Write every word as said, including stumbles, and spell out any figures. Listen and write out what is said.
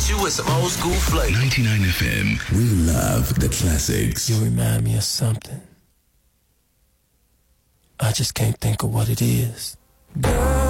hit you with some old school flavor. ninety-nine F M. We love the classics. You remind me of something. I just can't think of what it is. Girl.